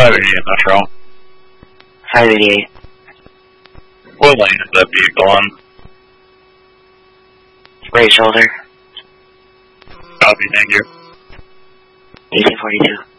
588 Metro. 588. What lane is that vehicle on? Right shoulder. Copy, thank you. 1842.